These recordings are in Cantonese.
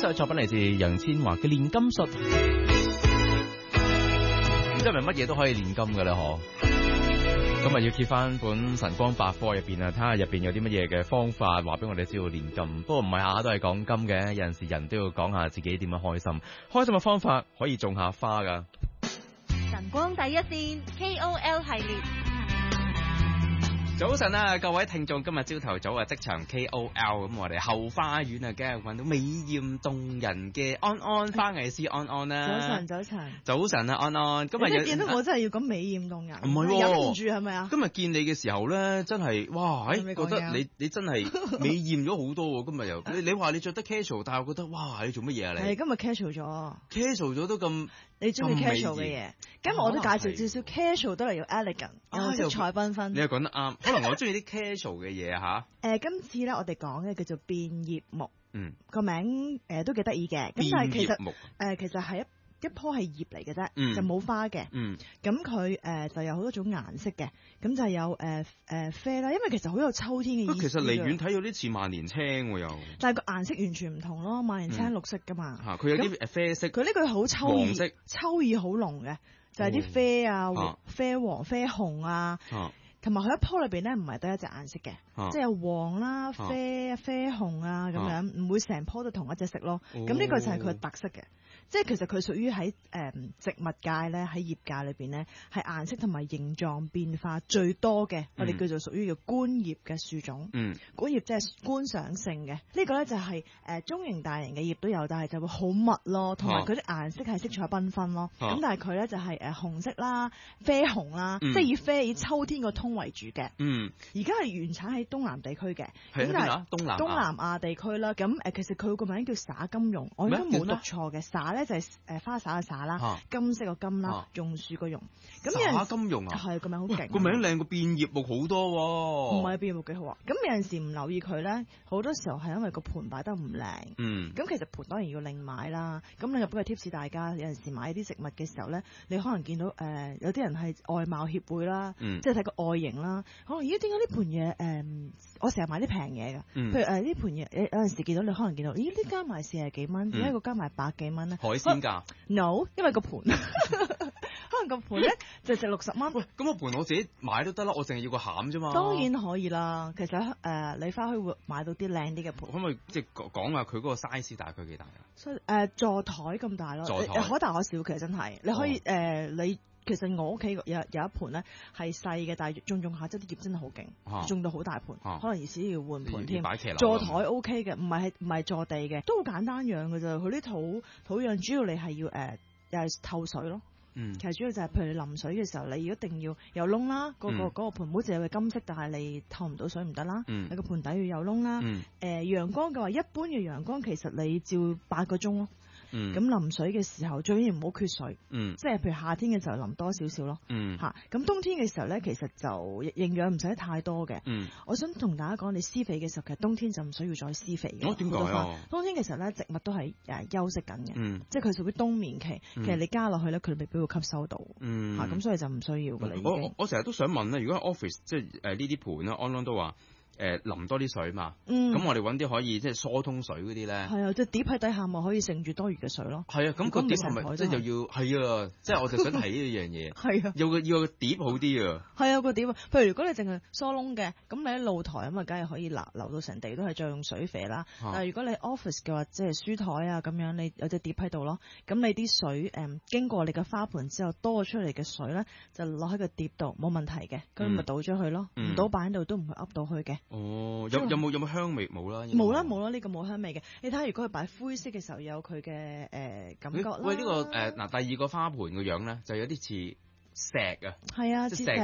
首作品嚟自楊千嬅嘅《煉金術》，唔知係咪乜嘢都可以煉金㗎啦？嗬！今日要揭翻本晨光百科入邊啊，睇下入邊有啲乜嘢嘅方法，話俾我哋知道煉金。不過唔係下下都係講金嘅，有陣時人都要講下自己點樣開心。開心嘅方法可以種下花噶。 晨光第一線 KOL 系列。 早晨啊，各位聽眾，今日朝頭早啊，職場 KOL 咁，我哋後花園啊，梗係揾到美豔動人嘅安安花藝師安安啦。早晨啊，安安，今日見到我真係要講美豔動人， 唔係忍唔住係咪啊？ 今日見你嘅時候咧，真係哇，覺得你真係美豔咗好多喎。今日又你話你着得 casual，但係我覺得哇，你做乜嘢啊你？ 係今日 casual 咗 ，casual 咗都咁。 你中意 casual 嘅嘢，今日我都介紹少少 casual 都係要 elegant，色彩繽紛。 你又講得啱，可能我中意啲 casual 嘅嘢嚇。 今次咧我哋講嘅叫做變葉木，個名都幾得意嘅。咁但係其實係一樖係葉嚟嘅啫，就冇花嘅。咁佢就有好多種顏色嘅，咁就有啡啦，因為其實好有秋天嘅意思。 其實離遠睇有啲似萬年青喎又。但係個顏色完全唔同咯，萬年青綠色噶嘛。 佢有啲啡色。佢呢個好秋意好濃嘅，就係啲啡啊、啡黃、啡紅啊。同埋佢一樖裏邊咧，唔係得一隻顏色嘅，即係有黃啦、啡紅啊咁樣，唔會成樖都同一隻色咯。咁呢個就係佢嘅特色嘅。即係其實佢屬於喺植物界咧，喺葉界裏邊咧，係顏色同埋形狀變化最多嘅，我哋叫做屬於叫觀葉嘅樹種。觀葉即係觀賞性嘅，呢個咧就係中型大型嘅葉都有，但係就會好密咯，同埋佢啲顏色係色彩繽紛咯。咁但係佢咧就係紅色啦、啡紅啦，即係以秋天個通為主嘅。而家係原產喺東南地區嘅。 係邊啊？東南亞地區啦。咁其實佢個名叫灑金榕，我應該冇讀錯嘅。灑咧就係花灑嘅灑啦，金色個金啦，榕樹個榕。咁灑金榕啊， 係個名好勁。 個名靚過變葉木好多喎。 唔係變葉木幾好啊？咁有陣時唔留意佢咧，好多時候係因為個盤擺得唔靚。咁其實盤當然要另買啦。咁你又俾個 tips 大家，有陣時買啲植物嘅時候咧，你可能見到有啲人係外貌協會啦，即係睇個外形啦。可能咦點解呢盤嘢我成日買啲平嘢㗎？譬如呢盤嘢有陣時見到你可能見到咦呢加埋40幾蚊，點解個加埋100幾蚊咧？ 海鮮價 ？No， 因為個盤可能個盤咧就值60蚊。 喂，咁個盤我自己買都得啦，我淨係要個餡啫嘛。 當然可以啦，其實你返去會買到啲靚啲嘅盤。 可唔可以即係講下佢嗰個 size 大概幾大啊？ 座台咁大咯，可大可小，其實真係你可以你。其實我屋企有一盤咧係細嘅，但係種下即啲葉真係好勁，種到好大盤，可能而時要換盤添。座台 OK 嘅，唔係坐地嘅，都好簡單養嘅啫。佢啲土壤主要你係要又係透水咯。其實主要就係譬如你淋水嘅時候，你一定要有窿啦。嗰個盤唔好淨係金色，但係你透唔到水唔得啦。你個盤底要有窿啦。陽光嘅話，一般嘅陽光其實你照8個鐘咯。咁淋水嘅時候最緊要唔好缺水，即係譬如夏天嘅時候淋多少少咯，咁冬天嘅時候咧，其實就營養唔使太多嘅。我想同大家講，你施肥嘅時候，其實冬天就唔需要再施肥嘅。 點解啊？ 冬天嘅時候咧，植物都係休息緊嘅，即係佢屬於冬眠期。其實你加落去咧，佢未必會吸收到，咁所以就唔需要噶啦。 我成日都想問咧，如果喺 office 即係呢啲盤咧，安安都話。淋多啲水嘛，咁我哋揾啲可以即係疏通水嗰啲咧， 係啊，即係碟喺底下咪可以盛住多餘嘅水咯。 係啊，咁個碟係咪即係又要係啊？即係我就想睇呢樣嘢。係啊，要個碟好啲啊。係啊，個碟啊，譬如如果你淨係疏窿嘅，咁你喺露台咁啊，梗係可以流到成地都係再用水肥啦。但係如果你 office 嘅話，即係書台啊咁樣，你有隻碟喺度咯，咁你啲水經過你嘅花盆之後多咗出嚟嘅水咧，就落喺個碟度冇問題嘅，咁咪倒咗佢咯，唔倒擺喺度都唔會噏到去嘅。 哦，有冇香味？冇啦， 冇啦，呢個冇香味嘅。你睇下，如果佢擺灰色嘅時候，有佢嘅感覺啦。 喂，呢個嗱，第二個花盆嘅樣咧，就有啲似石啊。 係啊，似石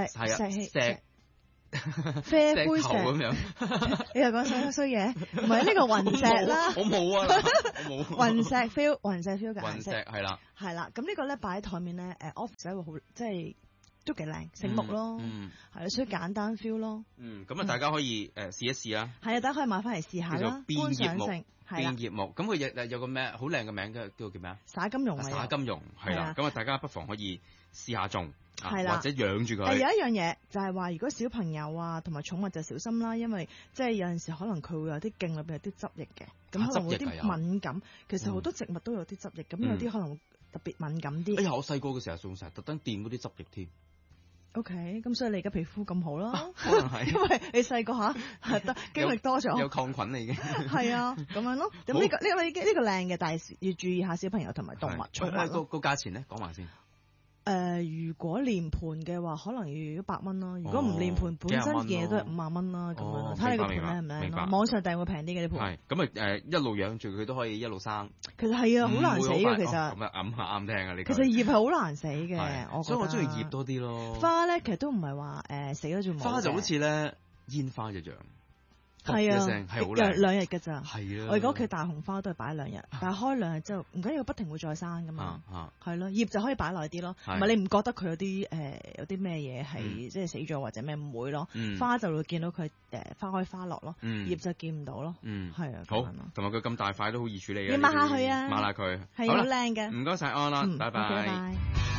啡灰石咁樣。 你又講衰嘢，唔係呢個雲石啦。 我冇啊，我冇。 雲石 feel 嘅顏色係啦， 係啦。咁呢個咧擺喺台面咧，office 會好即係。都幾靚，醒目咯，係啊，所以簡單 feel 咯。 咁啊，大家可以試一試啊。 係啊，大家可以買翻嚟試下啦。 變葉木， 變葉木，咁佢有個咩好靚嘅名嘅，叫咩啊？ 灑金榕。 灑金榕係啦，咁啊，大家不妨可以試下種。 係啦， 或者養住佢。 有一樣嘢就係話，如果小朋友啊同埋寵物就小心啦，因為即係有陣時可能佢會有啲莖裏邊有啲汁液嘅，咁可能會有啲敏感。其實好多植物都有啲汁液，咁有啲可能會特別敏感啲。 哎呀，我細個嘅時候仲成日特登掂嗰啲汁液添。 OK，咁所以你而家皮膚咁好啦， 可能係因為你細個得經歷多咗， 有抗菌嚟嘅。 係啊，咁樣咯。咁呢個靚嘅，但係要注意下小朋友同埋動物寵物。 個價錢咧，講埋先。 如果連盤嘅話，可能要100蚊咯。如果唔連盤，本身嘅都係5萬蚊啦。咁樣睇你個盤靚唔靚咯。網上訂會平啲嘅啲盤。 係咁一路養住佢都可以一路生。 其實係啊，好難死嘅其實。 咁揞下啱聽啊！你其實葉係好難死嘅， 所以我中意葉多啲咯。 花咧其實都唔係話死咗就冇。 花就好似咧煙花一樣。 係啊， 係好靚 ，2日㗎咋。 係啊， 我而家屋企大紅花都係擺2日，但係開2日之後唔緊要，不停會再生噶嘛。係咯，葉就可以擺耐啲咯。唔係你唔覺得佢有啲咩嘢係即係死咗或者咩唔會咯？花就會見到佢花開花落咯，葉就見唔到咯。係啊。 好，同埋佢咁大塊都好易處理嘅。 你抹下佢啊， 抹下佢係好靚嘅。 唔該晒安啦，拜拜。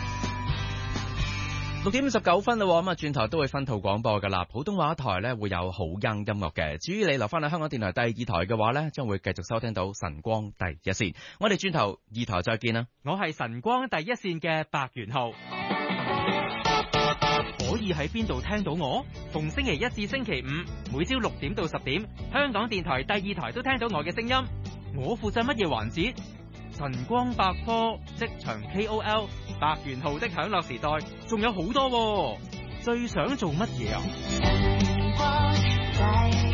6:59啦，咁啊轉頭都會分套廣播噶啦。普通話台咧會有好音樂嘅。至於你留翻喺香港電台第2台嘅話咧，將會繼續收聽到晨光第一線。我哋轉頭2台再見啦。 我係晨光第一線嘅白元浩。可以喺邊度聽到我？逢星期一至星期五，每朝6點到10點，香港電台第2台都聽到我嘅聲音。我負責乜嘢環節？晨光百科、職場 KOL、白元浩的享樂時代，仲有好多喎。最想做乜嘢啊？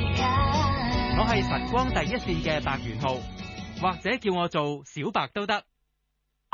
我係晨光第一線嘅白元浩，或者叫我做小白都得。